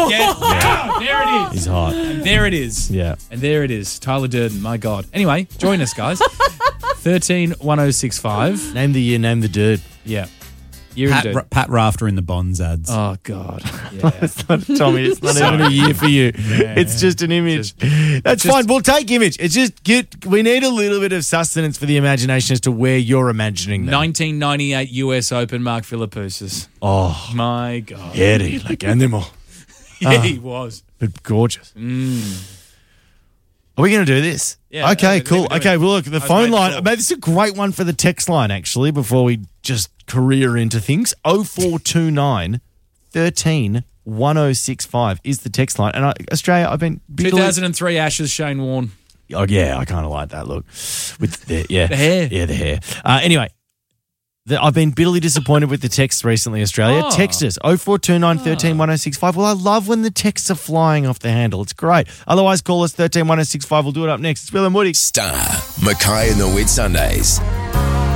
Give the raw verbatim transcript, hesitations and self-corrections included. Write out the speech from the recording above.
Get out. There it is. He's hot. And there it is. Yeah. And there it is. Tyler Durden, my God. Anyway, join us, guys. thirteen one oh six five. Name the year, name the dude. Yeah. Year Pat, and Ra- Pat Rafter in the Bonds ads. Oh, God. Yeah. It's not, Tommy, it's not even a year for you. Yeah, it's just an image. That's just- fine. We'll take image. It's just get, we need a little bit of sustenance for the imagination as to where you're imagining them. nineteen ninety-eight U S Open, Mark Philippoussis. Oh, My God. hairy like animal. Yeah, he was. But gorgeous. Mm. Are we going to do this? Yeah, Okay, let me cool. do it. Okay, well, look, the I was phone made line. before. Maybe this is a great one for the text line, actually, before we just career into things. oh four two nine, thirteen, one oh six five is the text line. And I, Australia, I've been... two thousand three Ashes, Shane Warne. Oh, yeah, I kind of like that look. With the, yeah. The hair. Yeah, the hair. Uh, anyway, the, I've been bitterly disappointed with the texts recently, Australia. Oh. Text us, oh four two nine, thirteen, one oh six five. Well, I love when the texts are flying off the handle. It's great. Otherwise, call us thirteen, one oh six five. We'll do it up next. It's Bill and Woody. Star, Mackay and the Whit Sundays.